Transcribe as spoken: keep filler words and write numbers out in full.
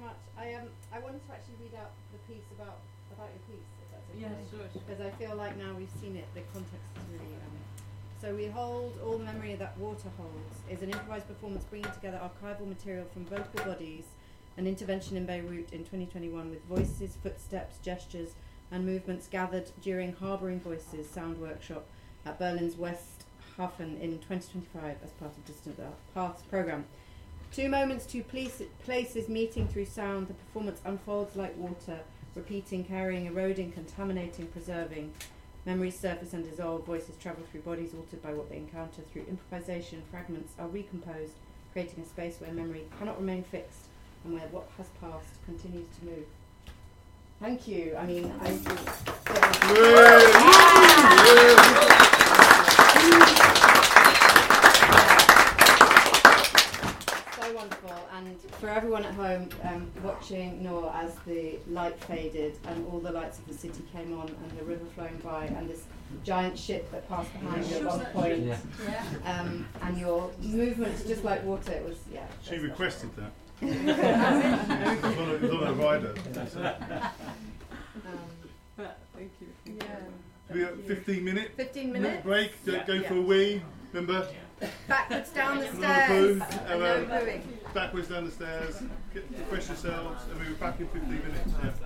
much. I um I wanted to actually read out the piece about about your piece, if that's okay. Yeah, sure. Because I feel like now we've seen it, the context is really. Um, so we hold all the memory that water holds is an improvised performance bringing together archival material from vocal bodies, an intervention in Beirut in twenty twenty-one with voices, footsteps, gestures, and movements gathered during Harbouring Voices sound workshop at Berlin's Westhafen in twenty twenty-five as part of Distant Paths programme. Two moments, two place, places meeting through sound, the performance unfolds like water, repeating, carrying, eroding, contaminating, preserving. Memories surface and dissolve, voices travel through bodies altered by what they encounter. Through improvisation, fragments are recomposed, creating a space where memory cannot remain fixed and where what has passed continues to move. Thank you. I mean, I so wonderful. And for everyone at home um, watching Noor as the light faded and all the lights of the city came on and the river flowing by and this giant ship that passed behind you at one point, Yeah. um, and your movements just like water. It was yeah. She requested that. Um, It was on a, it was on a rider. Thank you. yeah. We got fifteen minute Fifteen minute minutes. break. Go, Yeah. go Yeah. for a wee. Remember, Backwards down the No stairs. poo, And no um, booing. backwards down the stairs. Get, refresh yourselves, and we were back in fifteen minutes. Yeah.